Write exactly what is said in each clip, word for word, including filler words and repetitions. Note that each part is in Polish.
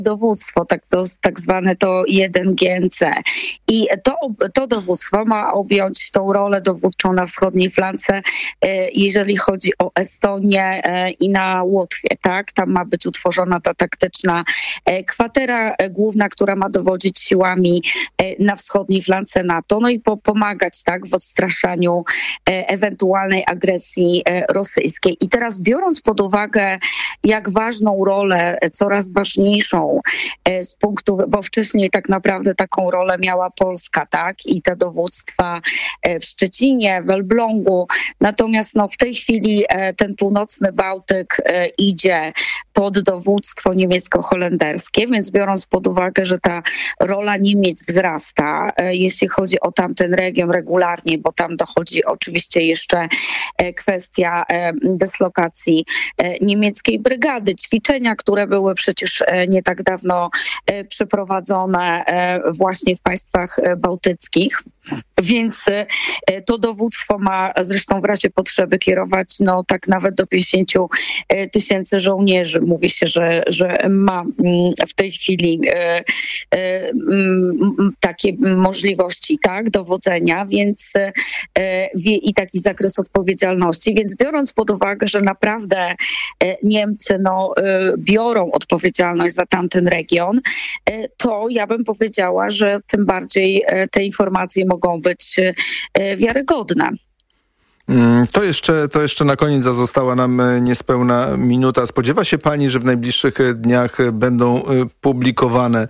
dowództwo, tak, to, tak zwane to jeden G N C. I to, to dowództwo ma objąć tą rolę dowódczą na wschodniej flance, jeżeli chodzi o Estonię i na Łotwię, tak? Tam ma być utworzona ta taktyczna kwatera główna, która ma dowodzić siłami na wschodniej flance NATO, no i po, pomagać, tak, w odstraszaniu ewentualnej agresji rosyjskiej. I teraz biorąc pod uwagę, jak ważną rolę, coraz ważniejszą z punktu, bo wcześniej tak naprawdę taką rolę miała Polska, tak, i te dowództwa w Szczecinie, w Elblągu, natomiast no, w tej chwili ten północny Bałtyk idzie pod dowództwo niemiecko-holenderskie, więc biorąc pod uwagę, że ta rola Niemiec wzrasta, jeśli chodzi o tamten region regularnie, bo tam dochodzi oczywiście jeszcze kwestia dyslokacji niemieckiej brygady, ćwiczenia, które były przecież nie tak dawno przeprowadzone właśnie w państwach bałtyckich, więc to dowództwo ma zresztą w razie potrzeby kierować no tak nawet do pięćdziesięciu tysięcy żołnierzy. Mówi się, że, że ma w tej chwili e, e, takie możliwości, tak, dowodzenia, więc e, wie, i taki zakres odpowiedzialności, więc biorąc pod uwagę, że naprawdę e, Niemcy no, e, biorą odpowiedzialność za tamten region, e, to ja bym powiedziała, że tym bardziej e, te informacje mogą być e, wiarygodne. To jeszcze, to jeszcze na koniec została nam niespełna minuta. Spodziewa się pani, że w najbliższych dniach będą publikowane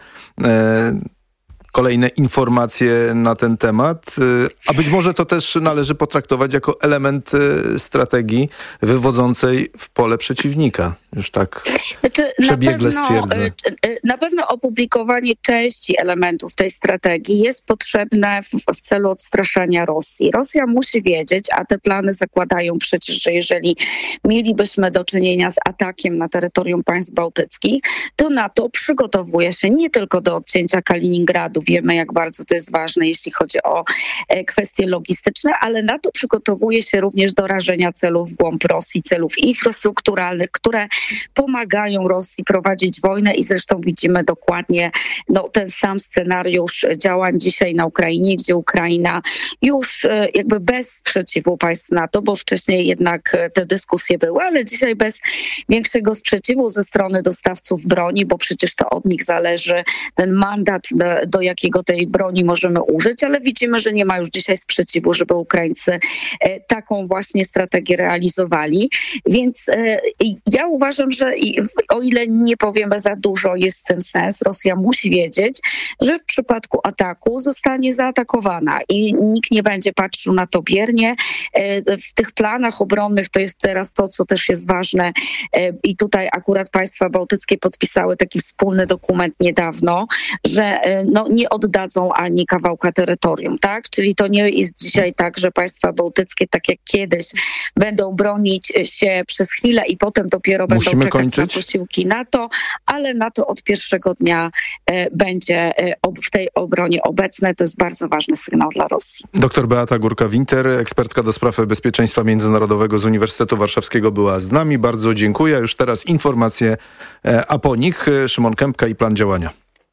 kolejne informacje na ten temat, a być może to też należy potraktować jako element strategii wywodzącej w pole przeciwnika. Już tak znaczy, przebiegle na pewno, stwierdzę. Na pewno opublikowanie części elementów tej strategii jest potrzebne w, w celu odstraszania Rosji. Rosja musi wiedzieć, a te plany zakładają przecież, że jeżeli mielibyśmy do czynienia z atakiem na terytorium państw bałtyckich, to NATO przygotowuje się nie tylko do odcięcia Kaliningradu, wiemy jak bardzo to jest ważne, jeśli chodzi o kwestie logistyczne, ale NATO przygotowuje się również do rażenia celów w głąb Rosji, celów infrastrukturalnych, które pomagają Rosji prowadzić wojnę i zresztą widzimy dokładnie no, ten sam scenariusz działań dzisiaj na Ukrainie, gdzie Ukraina już jakby bez sprzeciwu państw NATO, bo wcześniej jednak te dyskusje były, ale dzisiaj bez większego sprzeciwu ze strony dostawców broni, bo przecież to od nich zależy ten mandat, do, do jakiego tej broni możemy użyć, ale widzimy, że nie ma już dzisiaj sprzeciwu, żeby Ukraińcy taką właśnie strategię realizowali. Więc ja uważam, że o ile nie powiemy za dużo, jest w tym sens, Rosja musi wiedzieć, że w przypadku ataku zostanie zaatakowana i nikt nie będzie patrzył na to biernie. W tych planach obronnych to jest teraz to, co też jest ważne i tutaj akurat państwa bałtyckie podpisały taki wspólny dokument niedawno, że no, nie oddadzą ani kawałka terytorium, tak? Czyli to nie jest dzisiaj tak, że państwa bałtyckie, tak jak kiedyś, będą bronić się przez chwilę i potem dopiero Musimy będą czekać kończyć. na posiłki NATO, ale NATO od pierwszego dnia e, będzie e, ob, w tej obronie obecne. To jest bardzo ważny sygnał dla Rosji. Doktor Beata Górka-Winter, ekspertka do spraw bezpieczeństwa międzynarodowego z Uniwersytetu Warszawskiego, była z nami. Bardzo dziękuję. Już teraz informacje, e, a po nich Szymon Kępka i plan działania.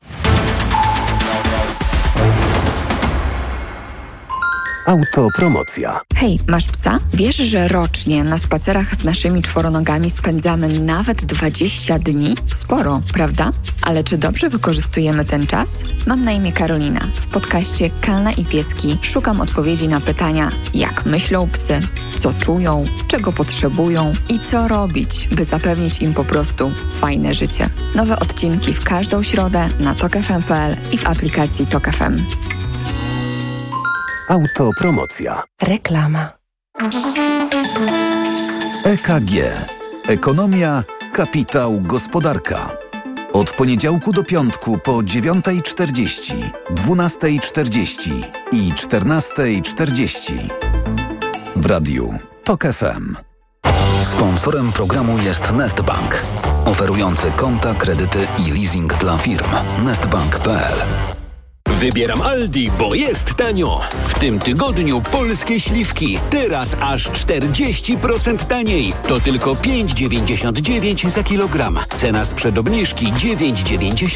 Autopromocja. Hej, masz psa? Wiesz, że rocznie na spacerach z naszymi czworonogami spędzamy nawet dwadzieścia dni? Sporo, prawda? Ale czy dobrze wykorzystujemy ten czas? Mam na imię Karolina. W podcaście Kalna i Pieski szukam odpowiedzi na pytania, jak myślą psy, co czują, czego potrzebują i co robić, by zapewnić im po prostu fajne życie. Nowe odcinki w każdą środę na tok f m kropka p l i w aplikacji Tok F M. Autopromocja. Reklama. E K G. Ekonomia, kapitał, gospodarka. Od poniedziałku do piątku po dziewiąta czterdzieści, dwunasta czterdzieści i czternasta czterdzieści. W radiu Tok F M. Sponsorem programu jest Nestbank, oferujący konta, kredyty i leasing dla firm. nestbank kropka p l. Wybieram Aldi, bo jest tanio. W tym tygodniu polskie śliwki. Teraz aż czterdzieści procent taniej. To tylko pięć dziewięćdziesiąt dziewięć za kilogram. Cena sprzed obniżki dziewięć dziewięćdziesiąt.